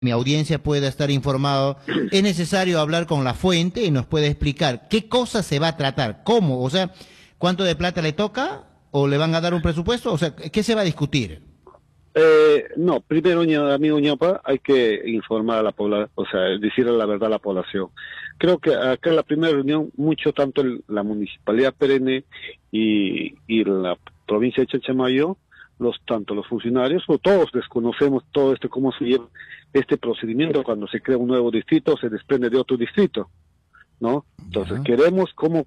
mi audiencia pueda estar informado, es necesario hablar con la fuente y nos puede explicar qué cosa se va a tratar, cómo, o sea, cuánto de plata le toca o le van a dar un presupuesto, o sea, ¿qué se va a discutir? No, primero, amigo ñapa, hay que informar a la población, o sea, decirle la verdad a la población. Creo que acá en la primera reunión, mucho tanto la Municipalidad Perenne y la provincia de Chanchamayo, tanto los funcionarios, o todos desconocemos todo cómo se lleva este procedimiento cuando se crea un nuevo distrito, se desprende de otro distrito, ¿no? Entonces, queremos cómo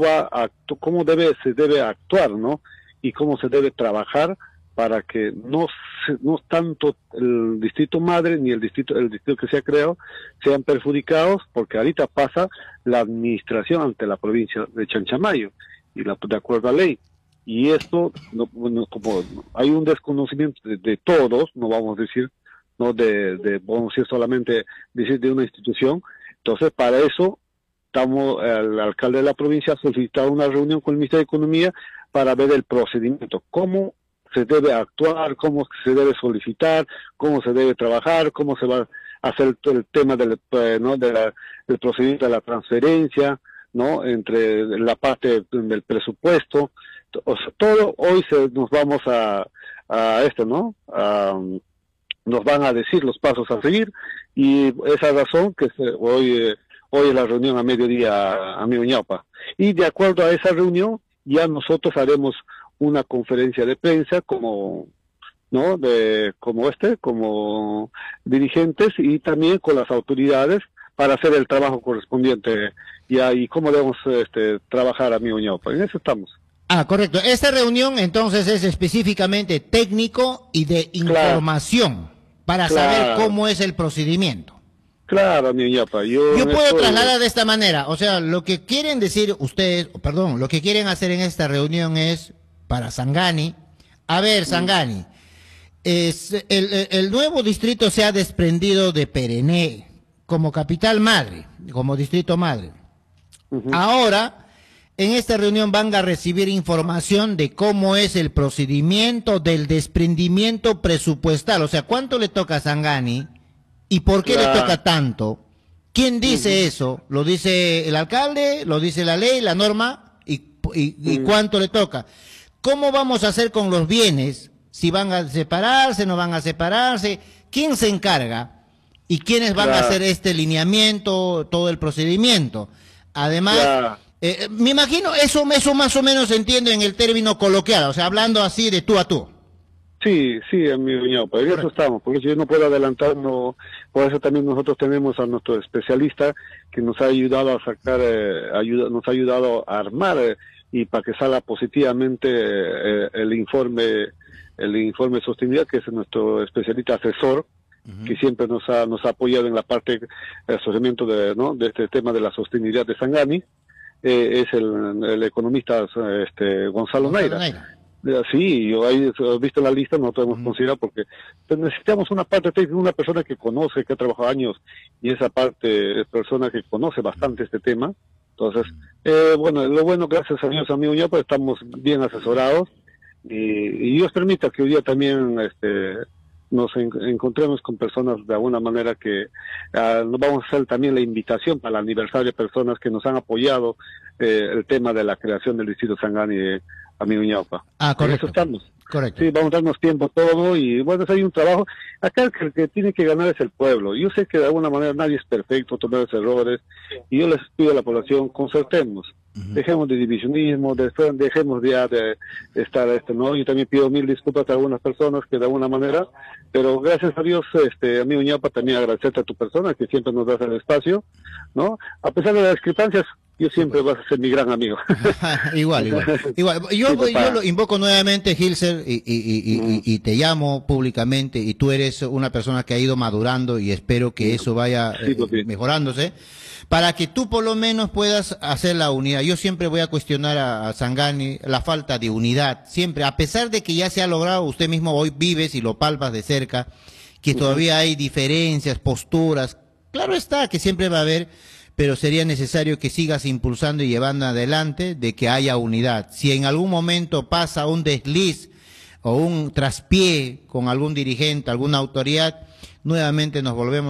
se debe actuar, ¿no? Y cómo se debe trabajar para que no tanto el distrito madre ni el distrito que se ha creado sean perjudicados, porque ahorita pasa la administración ante la provincia de Chanchamayo y de acuerdo a ley. Y esto, como hay un desconocimiento de todos, no vamos a decir, no vamos a decir solamente decir de una institución. Entonces, para eso el alcalde de la provincia ha solicitado una reunión con el Ministerio de Economía para ver el procedimiento, cómo se debe actuar, cómo se debe solicitar, cómo se debe trabajar, cómo se va a hacer el tema del procedimiento de la transferencia, ¿no? Entre la parte del presupuesto, o sea, todo hoy nos vamos a esto, ¿no? Nos van a decir los pasos a seguir y esa razón que hoy es la reunión a mediodía, amigo ñapa. Y de acuerdo a esa reunión ya nosotros haremos una conferencia de prensa como dirigentes y también con las autoridades para hacer el trabajo correspondiente y cómo debemos trabajar, amigo ñapa. En eso estamos. Ah, correcto. Esta reunión entonces es específicamente técnico y de información para saber cómo es el procedimiento. Claro, amigo ñapa. Yo puedo trasladar de esta manera, o sea, lo que quieren decir ustedes, perdón, lo que quieren hacer en esta reunión es para Sangani. A ver, Sangani, el nuevo distrito se ha desprendido de Perenne como capital madre, como distrito madre. Ahora, en esta reunión van a recibir información de cómo es el procedimiento del desprendimiento presupuestal, o sea, cuánto le toca a Sangani y por qué le toca tanto. ¿Quién dice eso? ¿Lo dice el alcalde? ¿Lo dice la ley, la norma? ¿Y cuánto le toca? ¿Cómo vamos a hacer con los bienes? Si van a separarse, no van a separarse. ¿Quién se encarga? ¿Y quiénes van a hacer este lineamiento, todo el procedimiento? Además, me imagino, eso más o menos se entiende en el término coloquial, o sea, hablando así de tú a tú. Sí, amigo ñapa, en eso estamos, por eso yo no puedo adelantar, por eso también nosotros tenemos a nuestro especialista que nos ha ayudado a sacar, nos ha ayudado a armar y para que salga positivamente el informe de sostenibilidad, que es nuestro especialista asesor, que siempre nos ha apoyado en la parte de asesoramiento de este tema de la sostenibilidad de Sangani, es el economista Gonzalo Naira. Sí, yo he visto la lista, nosotros hemos considerado porque necesitamos una parte técnica, una persona que conoce, que ha trabajado años, y esa parte es persona que conoce bastante este tema. Entonces, lo bueno, gracias a Dios, amigo ñapa, estamos bien asesorados, y Dios permita que hoy día también nos encontremos con personas de alguna manera que nos vamos a hacer también la invitación para el aniversario de personas que nos han apoyado el tema de la creación del distrito Sangani, amigo ñapa. Correcto. En eso estamos. Correcto. Sí, vamos a darnos tiempo todo y bueno, hay un trabajo. Acá el que tiene que ganar es el pueblo. Yo sé que de alguna manera nadie es perfecto, tomamos errores, y yo les pido a la población, concertemos. Dejemos de divisionismo, dejemos ya de estar ¿no? Yo también pido mil disculpas a algunas personas que de alguna manera, pero gracias a Dios, amigo ñapa, también agradecerte a tu persona que siempre nos das el espacio, ¿no? A pesar de las discrepancias, yo siempre vas a ser mi gran amigo. Igual. Yo lo invoco nuevamente, Gilser, y te llamo públicamente, y tú eres una persona que ha ido madurando y espero que eso vaya mejorándose, para que tú por lo menos puedas hacer la unidad. Yo siempre voy a cuestionar a Sangani la falta de unidad, siempre, a pesar de que ya se ha logrado, usted mismo hoy vives y lo palpas de cerca, que todavía hay diferencias, posturas, claro está que siempre va a haber, pero sería necesario que sigas impulsando y llevando adelante de que haya unidad. Si en algún momento pasa un desliz o un traspié con algún dirigente, alguna autoridad, nuevamente nos volvemos